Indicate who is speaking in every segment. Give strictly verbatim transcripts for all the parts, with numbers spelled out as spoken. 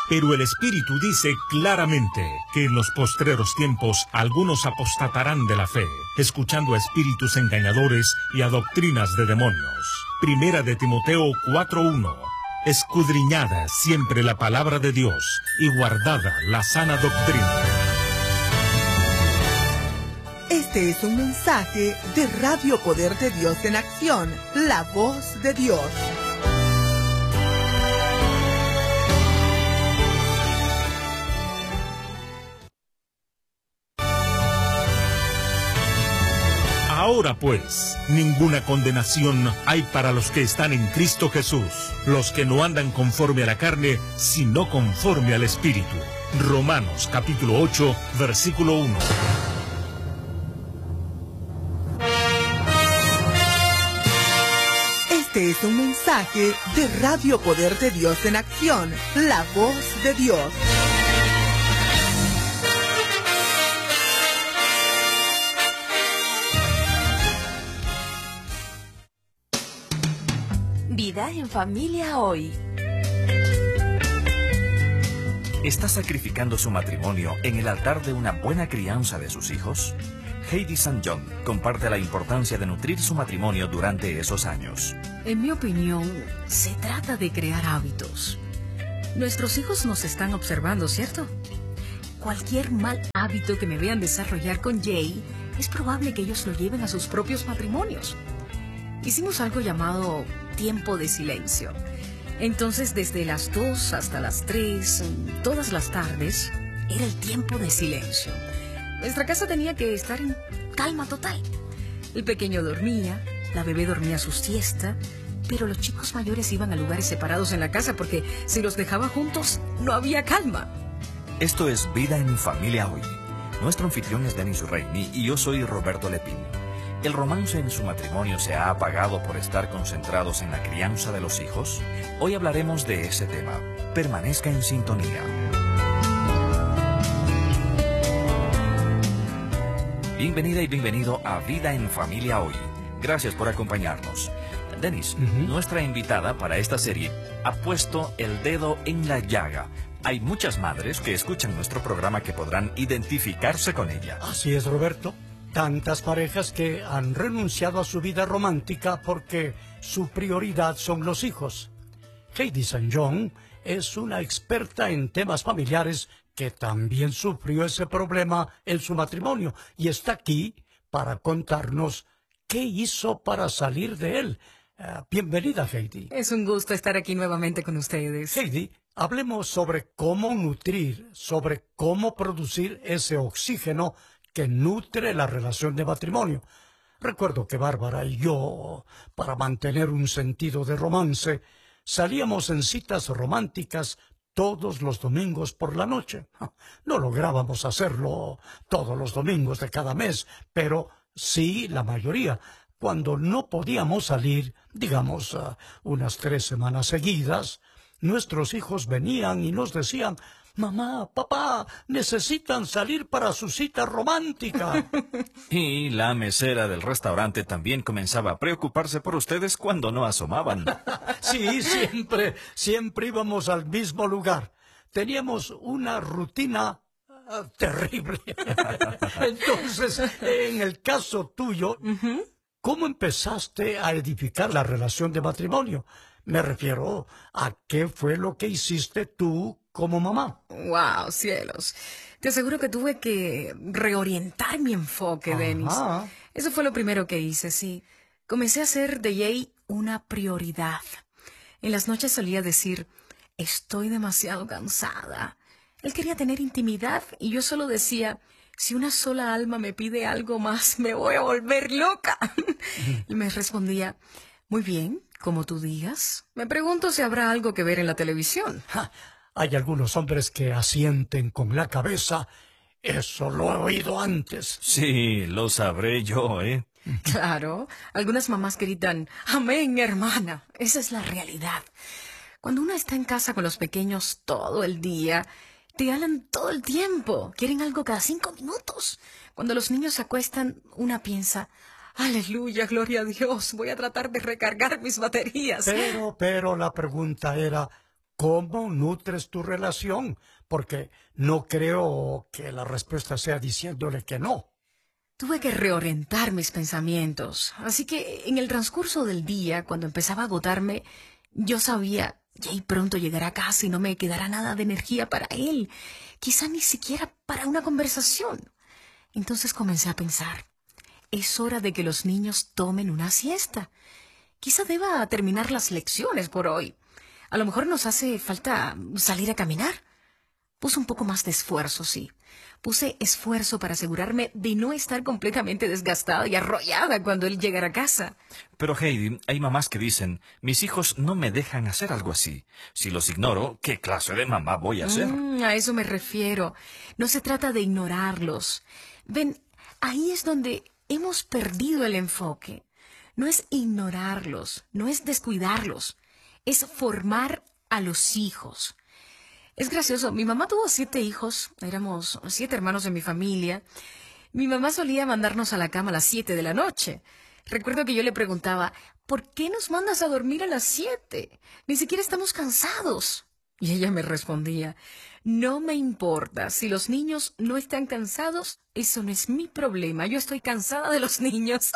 Speaker 1: Pero el Espíritu dice claramente que en los postreros tiempos algunos apostatarán de la fe, escuchando a espíritus engañadores y a doctrinas de demonios. Primera de Timoteo cuatro uno. Escudriñada siempre la palabra de Dios y guardada la sana doctrina.
Speaker 2: Este es un mensaje de Radio Poder de Dios en Acción, la voz de Dios.
Speaker 1: Ahora pues, ninguna condenación hay para los que están en Cristo Jesús, los que no andan conforme a la carne, sino conforme al Espíritu. Romanos capítulo ocho, versículo uno.
Speaker 2: Este es un mensaje de Radio Poder de Dios en Acción, la voz de Dios.
Speaker 3: Vida en familia hoy.
Speaker 4: ¿Está sacrificando su matrimonio en el altar de una buena crianza de sus hijos? Heidi Saint John comparte la importancia de nutrir su matrimonio durante esos años.
Speaker 5: En mi opinión, se trata de crear hábitos. Nuestros hijos nos están observando, ¿cierto? Cualquier mal hábito que me vean desarrollar con Jay, es probable que ellos lo lleven a sus propios matrimonios. Hicimos algo llamado tiempo de silencio. Entonces, desde las dos hasta las tres, todas las tardes, era el tiempo de silencio. Nuestra casa tenía que estar en calma total. El pequeño dormía, la bebé dormía su siesta, pero los chicos mayores iban a lugares separados en la casa porque si los dejaba juntos, no había calma.
Speaker 4: Esto es Vida en Familia Hoy. Nuestro anfitrión es Denis Reini y yo soy Roberto Lepín. ¿El romance en su matrimonio se ha apagado por estar concentrados en la crianza de los hijos? Hoy hablaremos de ese tema. Permanezca en sintonía. Bienvenida y bienvenido a Vida en Familia Hoy. Gracias por acompañarnos. Denis, uh-huh. nuestra invitada para esta serie ha puesto el dedo en la llaga. Hay muchas madres que escuchan nuestro programa que podrán identificarse con ella.
Speaker 6: Así es, Roberto. Tantas parejas que han renunciado a su vida romántica porque su prioridad son los hijos. Heidi Saint John es una experta en temas familiares que también sufrió ese problema en su matrimonio y está aquí para contarnos qué hizo para salir de él. Uh, bienvenida, Heidi.
Speaker 5: Es un gusto estar aquí nuevamente con ustedes.
Speaker 6: Heidi, hablemos sobre cómo nutrir, sobre cómo producir ese oxígeno que nutre la relación de matrimonio. Recuerdo que Bárbara y yo, para mantener un sentido de romance, salíamos en citas románticas todos los domingos por la noche. No lográbamos hacerlo todos los domingos de cada mes, pero sí la mayoría. Cuando no podíamos salir, digamos, uh, unas tres semanas seguidas, nuestros hijos venían y nos decían: «Mamá, papá, necesitan salir para su cita romántica».
Speaker 4: Y la mesera del restaurante también comenzaba a preocuparse por ustedes cuando no asomaban.
Speaker 6: Sí, siempre, siempre íbamos al mismo lugar. Teníamos una rutina uh, terrible. Entonces, en el caso tuyo, uh-huh. ¿cómo empezaste a edificar la relación de matrimonio? Me refiero a qué fue lo que hiciste tú como mamá.
Speaker 5: ¡Wow, cielos! Te aseguro que tuve que reorientar mi enfoque, Ajá. Denis. Eso fue lo primero que hice, sí. Comencé a hacer de Jay una prioridad. En las noches solía decir: estoy demasiado cansada. Él quería tener intimidad y yo solo decía: si una sola alma me pide algo más, me voy a volver loca. Y me respondía: muy bien, como tú digas. Me pregunto si habrá algo que ver en la televisión.
Speaker 6: Ja, hay algunos hombres que asienten con la cabeza. Eso lo he oído antes.
Speaker 4: Sí, lo sabré yo, ¿eh?
Speaker 5: Claro, algunas mamás gritan: amén, hermana. Esa es la realidad. Cuando uno está en casa con los pequeños todo el día, te hablan todo el tiempo. Quieren algo cada cinco minutos. Cuando los niños se acuestan, una piensa: aleluya, gloria a Dios, voy a tratar de recargar mis baterías.
Speaker 6: Pero, pero la pregunta era: cómo nutres tu relación, porque no creo que la respuesta sea diciéndole que no.
Speaker 5: Tuve que reorientar mis pensamientos, así que en el transcurso del día, cuando empezaba a agotarme, yo sabía, Jay pronto llegará a casa y no me quedará nada de energía para él, quizá ni siquiera para una conversación. Entonces comencé a pensar, es hora de que los niños tomen una siesta. Quizá deba terminar las lecciones por hoy. A lo mejor nos hace falta salir a caminar. Puse un poco más de esfuerzo, sí. Puse esfuerzo para asegurarme de no estar completamente desgastada y arrollada cuando él llegara a casa.
Speaker 4: Pero Heidi, hay mamás que dicen, mis hijos no me dejan hacer algo así. Si los ignoro, ¿qué clase de mamá voy a ser?
Speaker 5: Mm, a eso me refiero. No se trata de ignorarlos. Ven, ahí es donde hemos perdido el enfoque. No es ignorarlos, no es descuidarlos, es formar a los hijos. Es gracioso, mi mamá tuvo siete hijos, éramos siete hermanos en mi familia. Mi mamá solía mandarnos a la cama a las siete de la noche. Recuerdo que yo le preguntaba, ¿por qué nos mandas a dormir a las siete? Ni siquiera estamos cansados. Y ella me respondía, no me importa, si los niños no están cansados, eso no es mi problema, yo estoy cansada de los niños.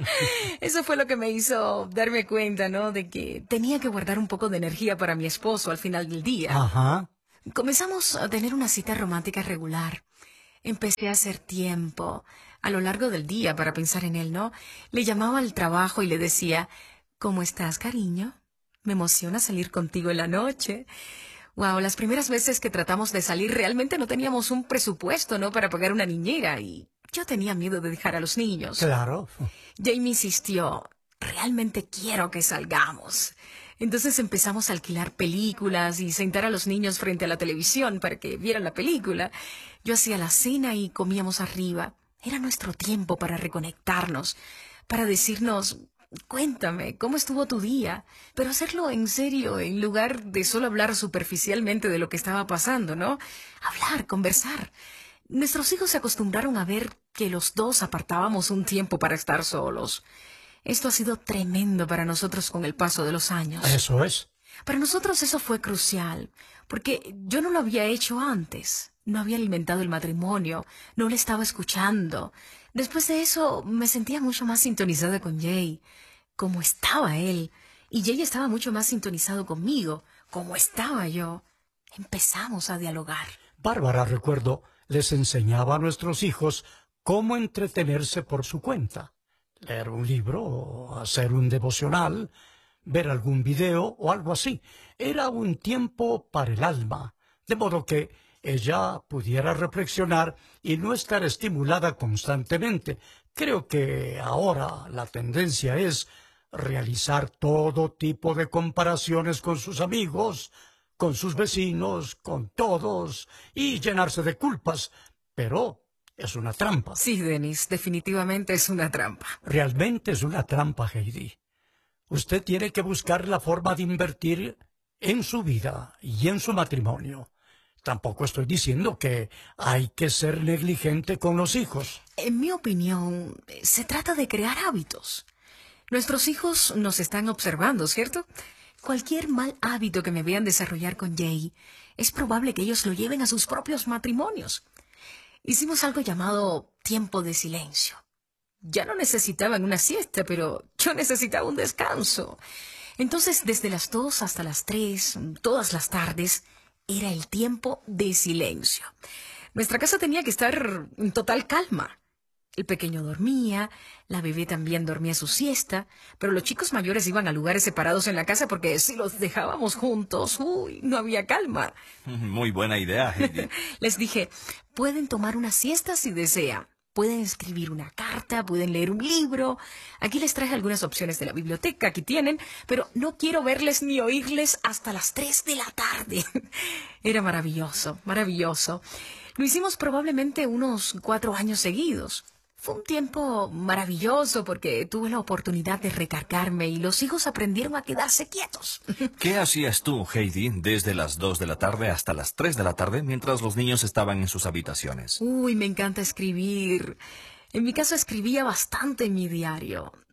Speaker 5: Eso fue lo que me hizo darme cuenta, ¿no? De que tenía que guardar un poco de energía para mi esposo al final del día.
Speaker 6: Ajá.
Speaker 5: Comenzamos a tener una cita romántica regular. Empecé a hacer tiempo a lo largo del día para pensar en él, ¿no? Le llamaba al trabajo y le decía, ¿cómo estás, cariño? Me emociona salir contigo en la noche. Wow, las primeras veces que tratamos de salir realmente no teníamos un presupuesto, ¿no? Para pagar una niñera y yo tenía miedo de dejar a los niños.
Speaker 6: Claro.
Speaker 5: Jamie insistió, realmente quiero que salgamos. Entonces empezamos a alquilar películas y sentar a los niños frente a la televisión para que vieran la película. Yo hacía la cena y comíamos arriba. Era nuestro tiempo para reconectarnos, para decirnos, cuéntame, ¿cómo estuvo tu día? Pero hacerlo en serio, en lugar de solo hablar superficialmente de lo que estaba pasando, ¿no? Hablar, conversar. Nuestros hijos se acostumbraron a ver que los dos apartábamos un tiempo para estar solos. Esto ha sido tremendo para nosotros con el paso de los años.
Speaker 6: Eso es.
Speaker 5: Para nosotros eso fue crucial, porque yo no lo había hecho antes. No había alimentado el matrimonio, no le estaba escuchando. Después de eso me sentía mucho más sintonizada con Jay, como estaba él. Y Jay estaba mucho más sintonizado conmigo, como estaba yo. Empezamos a dialogar.
Speaker 6: Bárbara, recuerdo, les enseñaba a nuestros hijos cómo entretenerse por su cuenta. Leer un libro, hacer un devocional, ver algún video o algo así. Era un tiempo para el alma, de modo que ella pudiera reflexionar y no estar estimulada constantemente. Creo que ahora la tendencia es realizar todo tipo de comparaciones con sus amigos, con sus vecinos, con todos, y llenarse de culpas. Pero es una trampa.
Speaker 5: Sí, Dennis, definitivamente es una trampa.
Speaker 6: Realmente es una trampa, Heidi. Usted tiene que buscar la forma de invertir en su vida y en su matrimonio. Tampoco estoy diciendo que hay que ser negligente con los hijos.
Speaker 5: En mi opinión, se trata de crear hábitos. Nuestros hijos nos están observando, ¿cierto? Cualquier mal hábito que me vean desarrollar con Jay, es probable que ellos lo lleven a sus propios matrimonios. Hicimos algo llamado tiempo de silencio. Ya no necesitaban una siesta, pero yo necesitaba un descanso. Entonces, desde las dos hasta las tres, todas las tardes, era el tiempo de silencio. Nuestra casa tenía que estar en total calma. El pequeño dormía, la bebé también dormía su siesta, pero los chicos mayores iban a lugares separados en la casa porque si los dejábamos juntos, uy, no había calma.
Speaker 4: Muy buena idea, Heidi.
Speaker 5: Les dije, pueden tomar una siesta si desean. Pueden escribir una carta, pueden leer un libro. Aquí les traje algunas opciones de la biblioteca, aquí tienen, pero no quiero verles ni oírles hasta las tres de la tarde. Era maravilloso, maravilloso. Lo hicimos probablemente unos cuatro años seguidos. Fue un tiempo maravilloso porque tuve la oportunidad de recargarme y los hijos aprendieron a quedarse quietos.
Speaker 4: ¿Qué hacías tú, Heidi, desde las dos de la tarde hasta las tres de la tarde mientras los niños estaban en sus habitaciones?
Speaker 5: Uy, me encanta escribir. En mi caso escribía bastante en mi diario.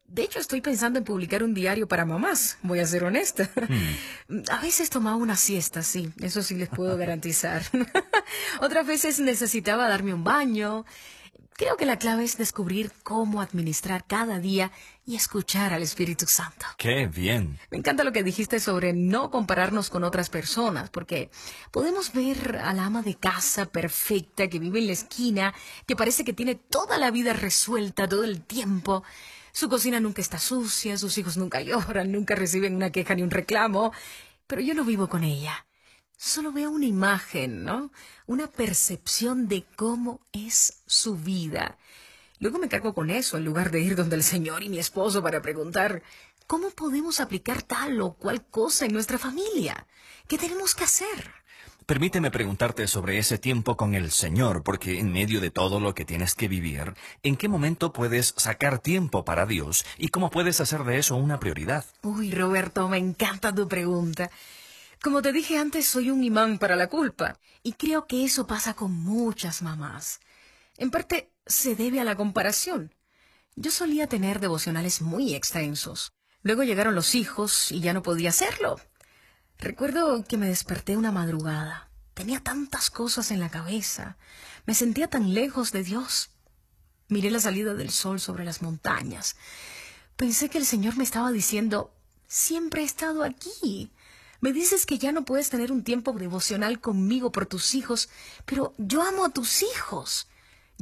Speaker 5: De hecho, estoy pensando en publicar un diario para mamás, voy a ser honesta. Hmm. A veces tomaba una siesta, sí, eso sí les puedo garantizar. Otras veces necesitaba darme un baño. Creo que la clave es descubrir cómo administrar cada día y escuchar al Espíritu Santo.
Speaker 4: ¡Qué bien!
Speaker 5: Me encanta lo que dijiste sobre no compararnos con otras personas, porque podemos ver a la ama de casa perfecta que vive en la esquina, que parece que tiene toda la vida resuelta todo el tiempo. Su cocina nunca está sucia, sus hijos nunca lloran, nunca reciben una queja ni un reclamo. Pero yo no vivo con ella. Solo veo una imagen, ¿no? Una percepción de cómo es su vida. Luego me cargo con eso en lugar de ir donde el Señor y mi esposo para preguntar ¿cómo podemos aplicar tal o cual cosa en nuestra familia? ¿Qué tenemos que hacer?
Speaker 4: Permíteme preguntarte sobre ese tiempo con el Señor, porque en medio de todo lo que tienes que vivir, ¿en qué momento puedes sacar tiempo para Dios y cómo puedes hacer de eso una prioridad?
Speaker 5: Uy, Roberto, me encanta tu pregunta. Como te dije antes, soy un imán para la culpa, y creo que eso pasa con muchas mamás. En parte, se debe a la comparación. Yo solía tener devocionales muy extensos. Luego llegaron los hijos y ya no podía hacerlo. Recuerdo que me desperté una madrugada. Tenía tantas cosas en la cabeza. Me sentía tan lejos de Dios. Miré la salida del sol sobre las montañas. Pensé que el Señor me estaba diciendo, siempre he estado aquí. Me dices que ya no puedes tener un tiempo devocional conmigo por tus hijos, pero yo amo a tus hijos.